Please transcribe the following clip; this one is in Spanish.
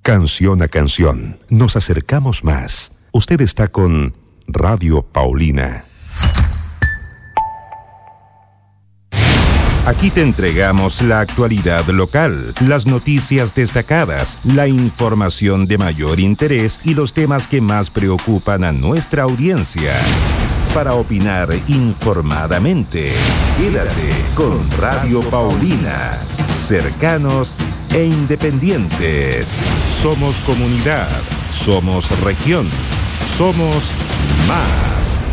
Canción a canción, nos acercamos más. Usted está con Radio Paulina. Aquí te entregamos la actualidad local, las noticias destacadas, la información de mayor interés y los temas que más preocupan a nuestra audiencia. Para opinar informadamente, quédate con Radio Paulina. Cercanos e independientes. Somos comunidad, somos región, somos más.